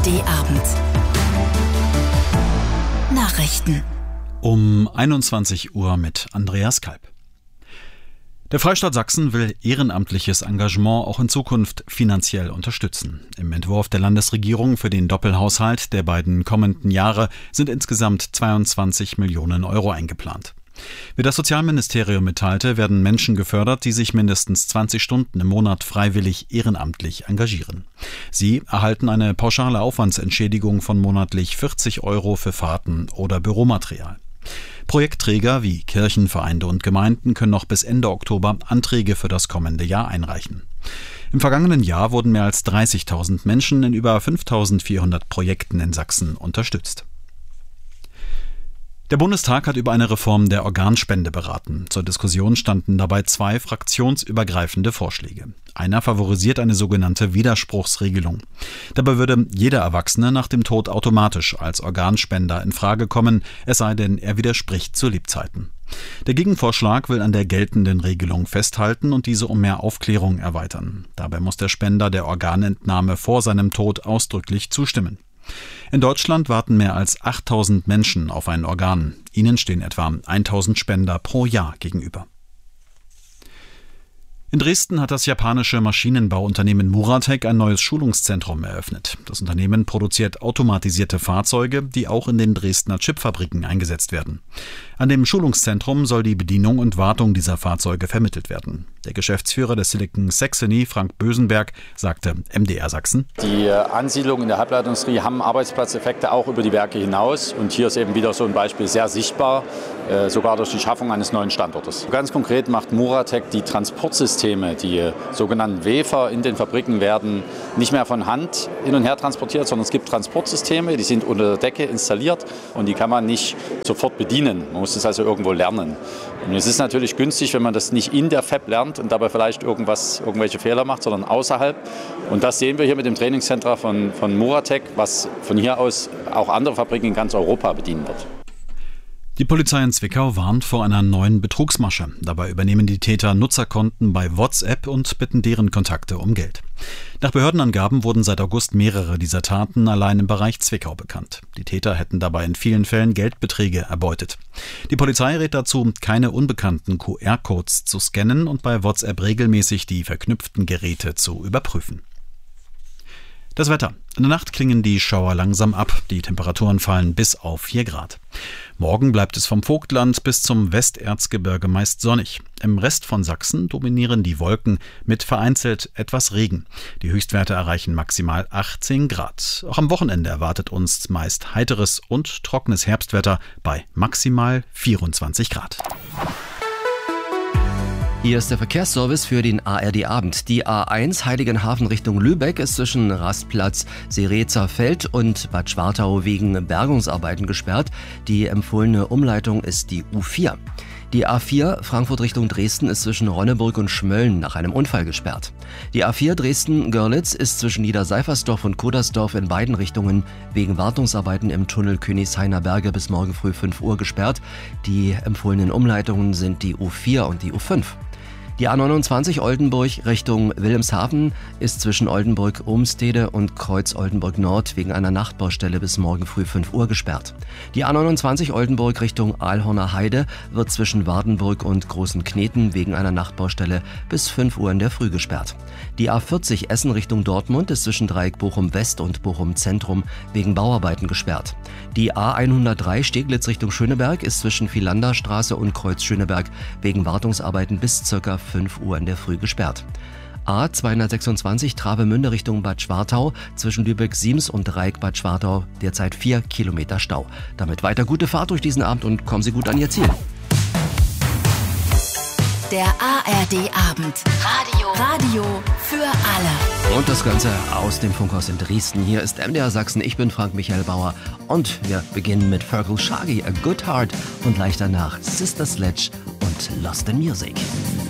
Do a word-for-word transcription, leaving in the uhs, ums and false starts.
D Abend. Nachrichten. Um einundzwanzig Uhr mit Andreas Kalb. Der Freistaat Sachsen will ehrenamtliches Engagement auch in Zukunft finanziell unterstützen. Im Entwurf der Landesregierung für den Doppelhaushalt der beiden kommenden Jahre sind insgesamt zweiundzwanzig Millionen Euro eingeplant. Wie das Sozialministerium mitteilte, werden Menschen gefördert, die sich mindestens zwanzig Stunden im Monat freiwillig ehrenamtlich engagieren. Sie erhalten eine pauschale Aufwandsentschädigung von monatlich vierzig Euro für Fahrten oder Büromaterial. Projektträger wie Kirchen, Vereine und Gemeinden können noch bis Ende Oktober Anträge für das kommende Jahr einreichen. Im vergangenen Jahr wurden mehr als dreißigtausend Menschen in über fünftausendvierhundert Projekten in Sachsen unterstützt. Der Bundestag hat über eine Reform der Organspende beraten. Zur Diskussion standen dabei zwei fraktionsübergreifende Vorschläge. Einer favorisiert eine sogenannte Widerspruchsregelung. Dabei würde jeder Erwachsene nach dem Tod automatisch als Organspender in Frage kommen, es sei denn, er widerspricht zu Lebzeiten. Der Gegenvorschlag will an der geltenden Regelung festhalten und diese um mehr Aufklärung erweitern. Dabei muss der Spender der Organentnahme vor seinem Tod ausdrücklich zustimmen. In Deutschland warten mehr als achttausend Menschen auf ein Organ. Ihnen stehen etwa tausend Spender pro Jahr gegenüber. In Dresden hat das japanische Maschinenbauunternehmen Muratec ein neues Schulungszentrum eröffnet. Das Unternehmen produziert automatisierte Fahrzeuge, die auch in den Dresdner Chipfabriken eingesetzt werden. An dem Schulungszentrum soll die Bedienung und Wartung dieser Fahrzeuge vermittelt werden. Der Geschäftsführer der Silicon Saxony, Frank Bösenberg, sagte M D R Sachsen: Die Ansiedlung in der Halbleiterindustrie haben Arbeitsplatzeffekte auch über die Werke hinaus. Und hier ist eben wieder so ein Beispiel sehr sichtbar, äh, sogar durch die Schaffung eines neuen Standortes. Ganz konkret macht Muratec die Transportsysteme, die sogenannten Wafer in den Fabriken werden nicht mehr von Hand hin und her transportiert, sondern es gibt Transportsysteme, die sind unter der Decke installiert und die kann man nicht sofort bedienen. Man muss das also irgendwo lernen. Und es ist natürlich günstig, wenn man das nicht in der Fab lernt und dabei vielleicht irgendwas, irgendwelche Fehler macht, sondern außerhalb. Und das sehen wir hier mit dem Trainingscenter von, von Muratec, was von hier aus auch andere Fabriken in ganz Europa bedienen wird. Die Polizei in Zwickau warnt vor einer neuen Betrugsmasche. Dabei übernehmen die Täter Nutzerkonten bei WhatsApp und bitten deren Kontakte um Geld. Nach Behördenangaben wurden seit August mehrere dieser Taten allein im Bereich Zwickau bekannt. Die Täter hätten dabei in vielen Fällen Geldbeträge erbeutet. Die Polizei rät dazu, keine unbekannten Q R-Codes zu scannen und bei WhatsApp regelmäßig die verknüpften Geräte zu überprüfen. Das Wetter. In der Nacht klingen die Schauer langsam ab. Die Temperaturen fallen bis auf vier Grad. Morgen bleibt es vom Vogtland bis zum Westerzgebirge meist sonnig. Im Rest von Sachsen dominieren die Wolken mit vereinzelt etwas Regen. Die Höchstwerte erreichen maximal achtzehn Grad. Auch am Wochenende erwartet uns meist heiteres und trockenes Herbstwetter bei maximal vierundzwanzig Grad. Hier ist der Verkehrsservice für den A R D Abend. Die A eins Heiligenhafen Richtung Lübeck ist zwischen Rastplatz Seretzer Feld und Bad Schwartau wegen Bergungsarbeiten gesperrt. Die empfohlene Umleitung ist die U vier. Die A vier Frankfurt Richtung Dresden ist zwischen Ronneburg und Schmölln nach einem Unfall gesperrt. Die A vier Dresden-Görlitz ist zwischen Niederseifersdorf und Kodersdorf in beiden Richtungen wegen Wartungsarbeiten im Tunnel Königshainer Berge bis morgen früh fünf Uhr gesperrt. Die empfohlenen Umleitungen sind die U vier und die U fünf. Die A neunundzwanzig Oldenburg Richtung Wilhelmshaven ist zwischen Oldenburg-Ohmstede und Kreuz-Oldenburg-Nord wegen einer Nachtbaustelle bis morgen früh fünf Uhr gesperrt. Die A neunundzwanzig Oldenburg Richtung Aalhorner Heide wird zwischen Wardenburg und Großen Kneten wegen einer Nachtbaustelle bis fünf Uhr in der Früh gesperrt. Die A vierzig Essen Richtung Dortmund ist zwischen Dreieck Bochum West und Bochum Zentrum wegen Bauarbeiten gesperrt. Die A hundertdrei Steglitz Richtung Schöneberg ist zwischen Philanderstraße und Kreuz Schöneberg wegen Wartungsarbeiten bis ca. fünf Uhr in der Früh gesperrt. A zweihundertsechsundzwanzig Travemünde Richtung Bad Schwartau zwischen Lübeck-Siems und Dreieck Bad Schwartau derzeit vier Kilometer Stau. Damit weiter gute Fahrt durch diesen Abend und kommen Sie gut an Ihr Ziel. Der A R D Abend. Radio. Radio für alle. Und das Ganze aus dem Funkhaus in Dresden. Hier ist M D R Sachsen. Ich bin Frank Michael Bauer. Und wir beginnen mit Fergal Shaggy, A Good Heart. Und gleich danach Sister Sledge und Lost in Music.